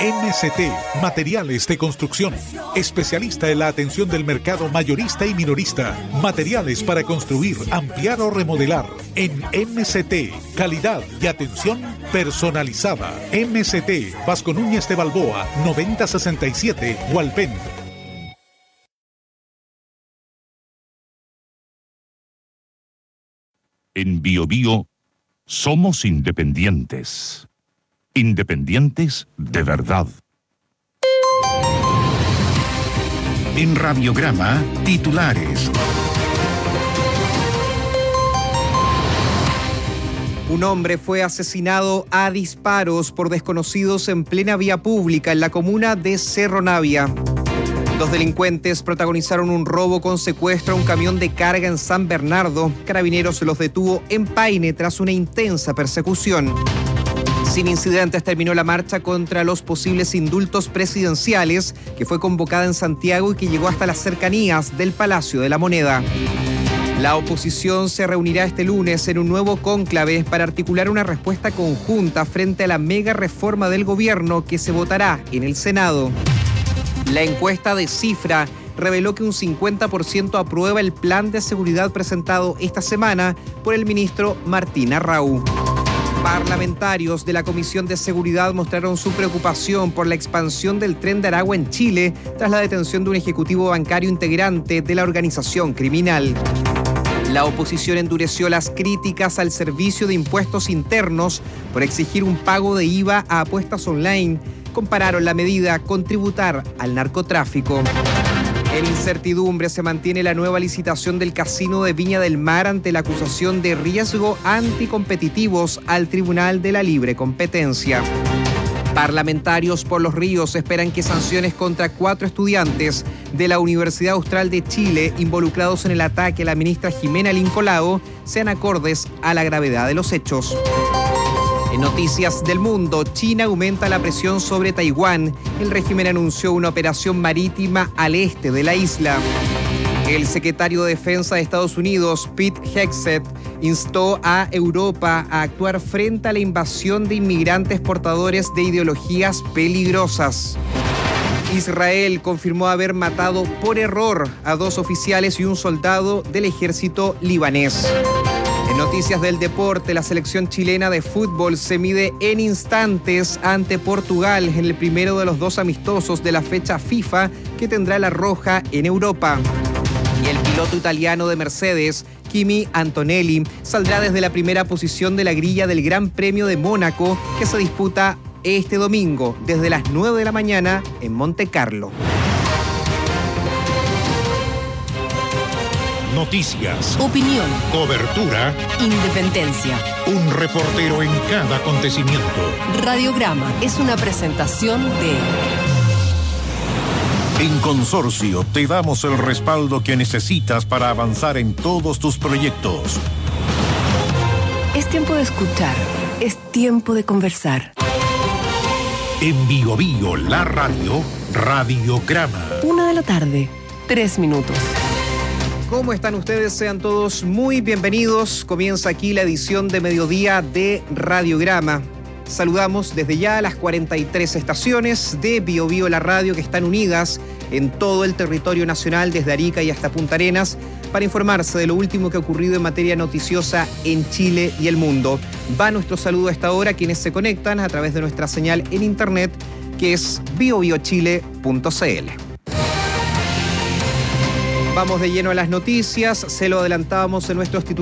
MCT Materiales de Construcción. Especialista en la atención del mercado mayorista y minorista. Materiales para construir, ampliar o remodelar. En MCT, calidad y atención personalizada. MCT, Vasco Núñez de Balboa, 9067, Hualpén. En BioBio somos independientes. Independientes de verdad. En Radiograma, titulares. Un hombre fue asesinado a disparos por desconocidos en plena vía pública en la comuna de Cerro Navia. Dos delincuentes protagonizaron un robo con secuestro a un camión de carga en San Bernardo. Carabineros los detuvo en Paine tras una intensa persecución. Sin incidentes terminó la marcha contra los posibles indultos presidenciales que fue convocada en Santiago y que llegó hasta las cercanías del Palacio de la Moneda. La oposición se reunirá este lunes en un nuevo cónclave para articular una respuesta conjunta frente a la mega reforma del gobierno que se votará en el Senado. La encuesta de Cifra reveló que un 50% aprueba el plan de seguridad presentado esta semana por el ministro Martín Arrau. Parlamentarios de la Comisión de Seguridad mostraron su preocupación por la expansión del Tren de Aragua en Chile tras la detención de un ejecutivo bancario integrante de la organización criminal. La oposición endureció las críticas al Servicio de Impuestos Internos por exigir un pago de IVA a apuestas online. Compararon la medida con tributar al narcotráfico. En incertidumbre se mantiene la nueva licitación del Casino de Viña del Mar ante la acusación de riesgo anticompetitivos al Tribunal de la Libre Competencia. Parlamentarios por los Ríos esperan que sanciones contra 4 estudiantes de la Universidad Austral de Chile involucrados en el ataque a la ministra Jimena Lincolao sean acordes a la gravedad de los hechos. En noticias del mundo, China aumenta la presión sobre Taiwán. El régimen anunció una operación marítima al este de la isla. El secretario de Defensa de Estados Unidos, Pete Hegseth, instó a Europa a actuar frente a la invasión de inmigrantes portadores de ideologías peligrosas. Israel confirmó haber matado por error a 2 oficiales y un soldado del ejército libanés. En noticias del deporte, la selección chilena de fútbol se mide en instantes ante Portugal en el primero de los 2 amistosos de la fecha FIFA que tendrá la roja en Europa. Y el piloto italiano de Mercedes, Kimi Antonelli, saldrá desde la primera posición de la grilla del Gran Premio de Mónaco que se disputa este domingo desde las 9 de la mañana en Monte Carlo. Noticias, opinión, cobertura, independencia. un reportero en cada acontecimiento. Radiograma es una presentación de... En Consorcio te damos el respaldo que necesitas para avanzar en todos tus proyectos. Es tiempo de escuchar, es tiempo de conversar. En BioBio, la radio, Radiograma. 1:00 p.m, 3 minutos. ¿Cómo están ustedes? Sean todos muy bienvenidos. Comienza aquí la edición de mediodía de Radiograma. Saludamos desde ya a las 43 estaciones de BioBio la radio que están unidas en todo el territorio nacional desde Arica y hasta Punta Arenas para informarse de lo último que ha ocurrido en materia noticiosa en Chile y el mundo. Va nuestro saludo a esta hora a quienes se conectan a través de nuestra señal en internet que es biobiochile.cl. Vamos de lleno a las noticias, se lo adelantábamos en nuestros titulares.